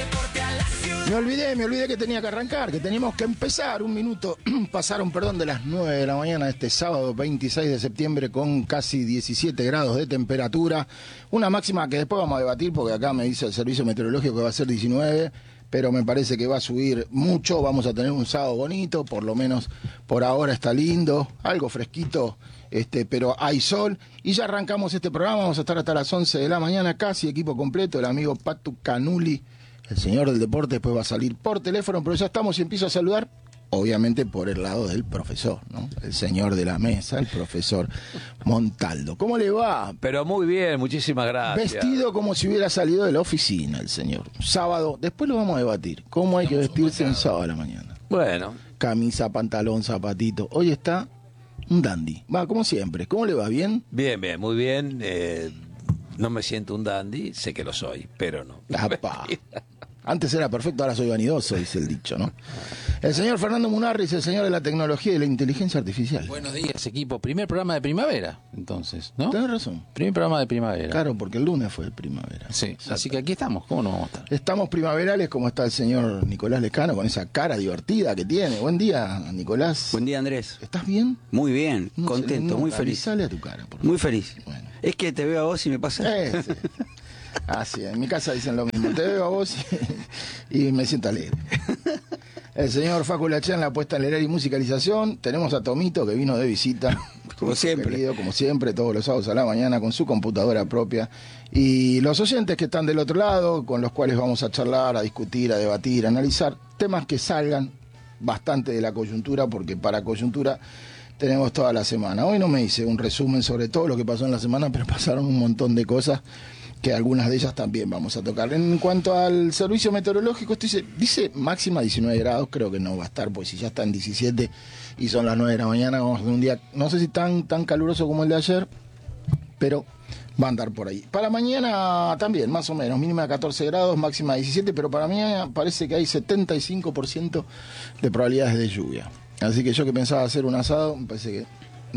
Me olvidé que tenía que arrancar, que teníamos que empezar. Un minuto, pasaron, de las 9 de la mañana de este sábado 26 de septiembre con casi 17 grados de temperatura. Una máxima que después vamos a debatir porque acá me dice el servicio meteorológico que va a ser 19, pero me parece que va a subir mucho. Vamos a tener un sábado bonito, por lo menos por ahora está lindo, algo fresquito, pero hay sol. Y ya arrancamos este programa, vamos a estar hasta las 11 de la mañana, casi equipo completo, el amigo Patu Canuli, el señor del deporte, después va a salir por teléfono, pero ya estamos y empiezo a saludar, obviamente por el lado del profesor, ¿no? El señor de la mesa, el profesor Montaldo. ¿Cómo le va? Pero muy bien, muchísimas gracias. Vestido como si hubiera salido de la oficina el señor. Sábado, después lo vamos a debatir. ¿Cómo hay que vestirse en sábado a la mañana? Bueno. Camisa, pantalón, zapatito. Hoy está un dandy. Va, como siempre. ¿Cómo le va? ¿Bien? Bien, muy bien. No me siento un dandy, sé que lo soy, pero no. Apá. Antes era perfecto, ahora soy vanidoso, dice el dicho, ¿no? El señor Fernando Munarriz, el señor de la tecnología y la inteligencia artificial. Buenos días, equipo. Primer programa de primavera, entonces, ¿no? Tenés razón. Primer programa de primavera. Claro, porque el lunes fue el primavera. Sí, así que aquí estamos. ¿Cómo no vamos a estar? Estamos primaverales, como está el señor Nicolás Lescano, con esa cara divertida que tiene. Buen día, Nicolás. Buen día, Andrés. ¿Estás bien? Muy bien, No contento, muy feliz. Sale a tu cara, por favor. Muy feliz. Bueno. Es que te veo a vos y me pasa. Sí. Así, en mi casa dicen lo mismo. Te veo a vos y me siento alegre. El señor Facu Lachán en la puesta en leer y musicalización. Tenemos a Tomito que vino de visita. Como siempre. Querido, como siempre, todos los sábados a la mañana con su computadora propia. Y los oyentes que están del otro lado, con los cuales vamos a charlar, a discutir, a debatir, a analizar temas que salgan bastante de la coyuntura, porque para coyuntura tenemos toda la semana. Hoy no me hice un resumen sobre todo lo que pasó en la semana, pero pasaron un montón de cosas que algunas de ellas también vamos a tocar. En cuanto al servicio meteorológico, dice máxima 19 grados, creo que no va a estar, pues si ya está en 17 y son las 9 de la mañana, vamos a tener un día, no sé si tan caluroso como el de ayer, pero va a andar por ahí. Para mañana también, más o menos, mínima 14 grados, máxima 17, pero para mañana parece que hay 75% de probabilidades de lluvia. Así que yo que pensaba hacer un asado, me parece que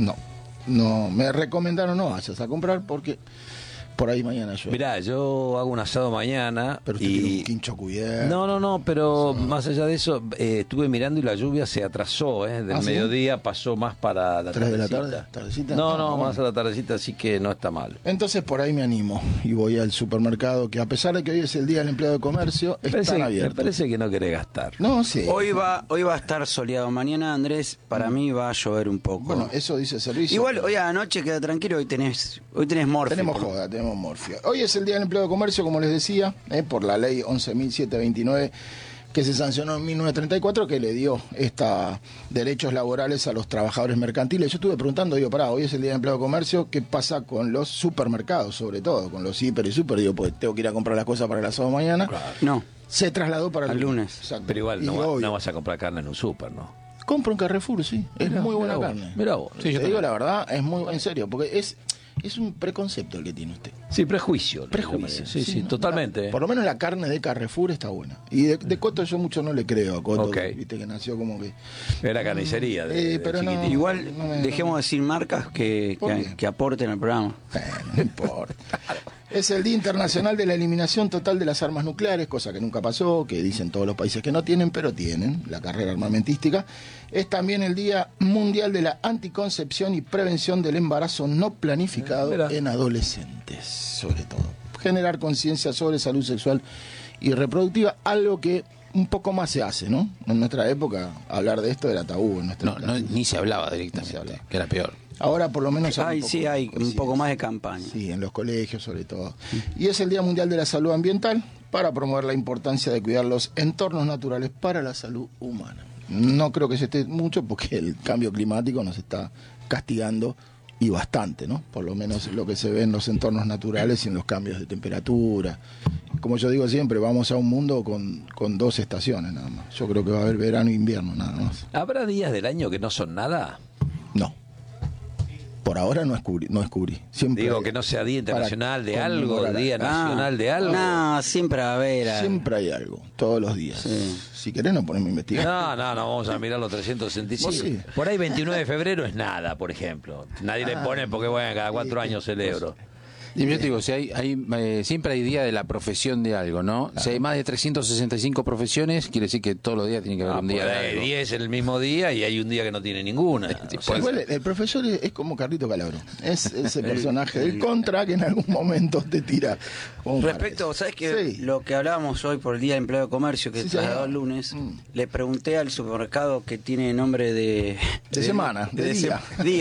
no, me recomendaron no vayas a comprar porque por ahí mañana llueve. Mirá, yo hago un asado mañana. Pero usted tiene un quincho cubierto. No, pero sí. Más allá de eso, estuve mirando y la lluvia se atrasó, del ¿Sí? mediodía pasó más para la 3 de la tardecita. tarde, tardecita. No, Bueno. más a la tardecita, así que no está mal. Entonces por ahí me animo y voy al supermercado, que a pesar de que hoy es el día del empleado de comercio, están Me abiertos. parece que no querés gastar. No, sí. Hoy va a estar soleado. Mañana, Andrés, para mí va a llover un poco. Bueno, eso dice el servicio. Igual, hoy a la noche queda tranquilo, hoy tenés morfio. Tenemos joda, tenemos morfia. Hoy es el Día del Empleo de Comercio, como les decía, por la ley 11.729 que se sancionó en 1934, que le dio derechos laborales a los trabajadores mercantiles. Yo estuve preguntando, hoy es el Día del Empleo de Comercio, ¿qué pasa con los supermercados, sobre todo, con los hiper y super? Pues tengo que ir a comprar las cosas para el asado mañana. Claro. No, Se trasladó para al lunes. Exacto. Pero igual Y no vas a comprar carne en un súper, ¿no? compro en Carrefour, sí. Es muy buena carne. Mirá vos. Sí, te digo la verdad, es muy en serio, porque es un preconcepto el que tiene usted. Sí, prejuicio. Prejuicio. Sí, ¿no? totalmente. Por lo menos la carne de Carrefour está buena. Y de Coto yo mucho no le creo a Coto. Ok. Viste que nació como que... Era carnicería de pero no, chiquitito. Igual, no dejemos de decir marcas que aporten al programa. No importa. Es el Día Internacional de la Eliminación Total de las Armas Nucleares, cosa que nunca pasó, que dicen todos los países que no tienen, pero tienen la carrera armamentística. Es también el Día Mundial de la Anticoncepción y Prevención del Embarazo No Planificado en adolescentes, sobre todo. Generar conciencia sobre salud sexual y reproductiva, algo que un poco más se hace, ¿no? En nuestra época hablar de esto era tabú. Ni se hablaba directamente, Ni se hablaba. que era peor. Ahora por lo menos Hay un poco más de campaña. Sí, en los colegios sobre todo. Y es el Día Mundial de la Salud Ambiental para promover la importancia de cuidar los entornos naturales para la salud humana. No creo que se esté mucho porque el cambio climático nos está castigando y bastante, ¿no? Por lo menos lo que se ve en los entornos naturales y en los cambios de temperatura. Como yo digo siempre, vamos a un mundo con 2 estaciones nada más. Yo creo que va a haber verano e invierno nada más. ¿Habrá días del año que no son nada? No. Por ahora no descubrí. Siempre Digo que no sea Día Internacional de algo, conmemorar Día Nacional de algo. No, siempre va a haber. Siempre hay algo, todos los días. Sí. Si querés nos ponemos a investigar. No, vamos a mirar los 365. Sí. Por ahí 29 de febrero es nada, por ejemplo. Nadie le pone porque, bueno, cada 4 años celebro. Y yo te digo, si siempre hay día de la profesión de algo, ¿no? Si hay más de 365 profesiones, quiere decir que todos los días tiene que haber un día de algo. 10 en el mismo día y hay un día que no tiene ninguna. O sea, Igual el profesor es como Carlito Calabro. Es ese personaje del contra que en algún momento te tira. Respecto, ¿sabes qué? Sí. Lo que hablábamos hoy por el Día del Empleado de Comercio, que Sí, se trasladó señor. el lunes, le pregunté al supermercado que tiene nombre de semana, de día.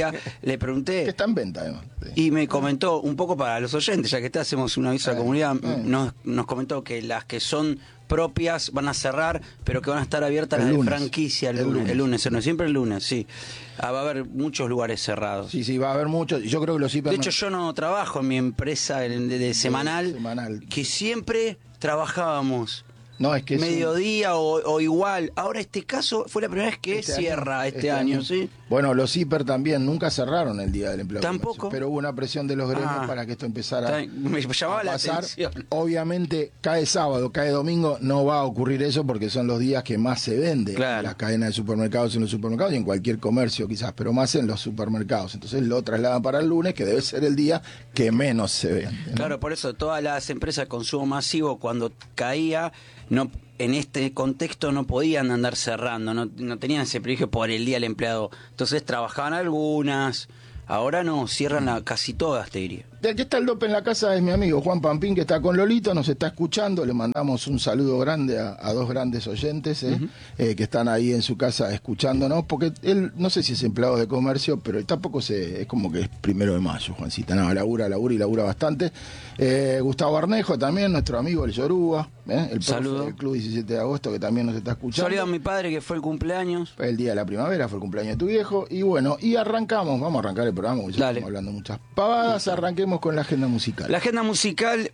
Le pregunté. Que está en venta, además. Y me comentó, un poco para los oyentes, ya que hacemos un aviso a la comunidad, nos comentó que las que son propias van a cerrar, pero que van a estar abiertas El las de lunes. franquicia el lunes, no, siempre el lunes, sí. Va a haber muchos lugares cerrados. Sí, va a haber muchos. Yo creo que los De hiper... hecho, yo no trabajo en mi empresa de semanal, que siempre trabajábamos No, es que mediodía o igual. Ahora este caso fue la primera vez que cierra este año, ¿sí? Bueno, los hiper también nunca cerraron el Día del Empleado. Tampoco. Pero hubo una presión de los gremios para que esto empezara Me llamaba a la pasar. atención. Obviamente, cae sábado, cae domingo, no va a ocurrir eso porque son los días que más se vende Claro. en las cadenas de supermercados, en los supermercados y en cualquier comercio quizás, pero más en los supermercados. Entonces lo trasladan para el lunes, que debe ser el día que menos se vende, ¿no? Claro, por eso todas las empresas de consumo masivo, cuando caía, no, en este contexto no podían andar cerrando, no tenían ese privilegio por el día del empleado. Entonces trabajaban algunas, ahora no, cierran casi todas, te diría. El que está el dope en la casa es mi amigo Juan Pampín, que está con Lolito, nos está escuchando. Le mandamos un saludo grande a dos grandes oyentes que están ahí en su casa escuchándonos, porque él no sé si es empleado de comercio, pero él tampoco es como que es 1 de mayo, Juancita. No, labura y labura bastante. Gustavo Arnejo también, nuestro amigo el Yoruba, el profe Saludo. del Club 17 de Agosto, que también nos está escuchando. Saludo a mi padre, que fue el cumpleaños. El día de la primavera, fue el cumpleaños de tu viejo. Y bueno, y vamos a arrancar el programa, porque ya Dale. estamos hablando muchas pavadas. Arranquemos con la agenda musical. La agenda musical,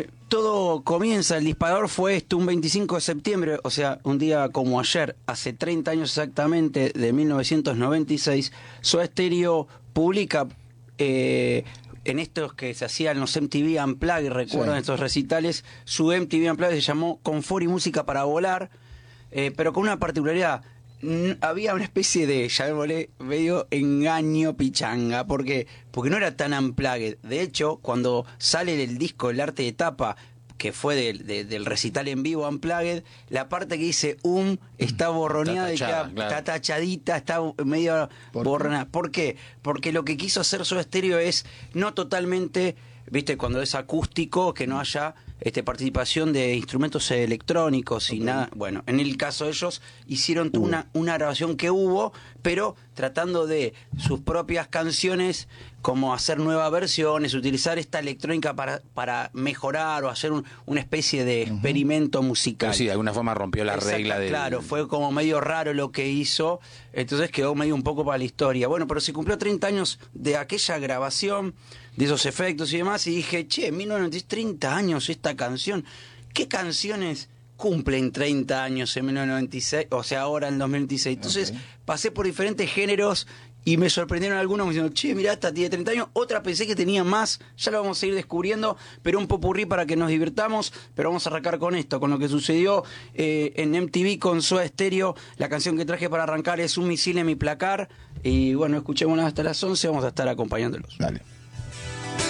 todo comienza, el disparador fue un 25 de septiembre, o sea, un día como ayer, hace 30 años exactamente, de 1996, Soda Stereo publica en estos que se hacían los MTV Unplugged, recuerdan estos recitales, su MTV Unplugged se llamó Confort y Música para Volar, pero con una particularidad. Había una especie de, llamémosle, medio engaño pichanga. ¿Por qué? Porque no era tan unplugged. De hecho, cuando sale el disco, el arte de tapa, que fue del recital en vivo Unplugged, la parte que dice está borroneada, Está tachada, claro. está tachadita, está medio borrona. ¿Por qué? Porque lo que quiso hacer Soda Stereo es no totalmente, viste, cuando es acústico, que no haya participación de instrumentos electrónicos y nada. Bueno, en el caso de ellos hicieron una grabación que hubo, pero tratando de sus propias canciones, como hacer nuevas versiones, utilizar esta electrónica para mejorar o hacer una especie de experimento musical. Pero sí, de alguna forma rompió la Exacto, regla de... Claro, fue como medio raro lo que hizo, entonces quedó medio un poco para la historia. Bueno, pero se cumplió 30 años de aquella grabación, de esos efectos y demás, y dije, 1996, 30 años esta canción. ¿Qué canciones cumplen 30 años en 1996? O sea, ahora en 2026. Entonces pasé por diferentes géneros y me sorprendieron algunos diciendo, mirá, esta tiene 30 años, otra pensé que tenía más, ya lo vamos a ir descubriendo, pero un popurrí para que nos divirtamos. Pero vamos a arrancar con esto, con lo que sucedió en MTV con Soda Stereo. La canción que traje para arrancar es Un misil en mi placar, y bueno, escuchémonos hasta las 11, vamos a estar acompañándolos. Dale.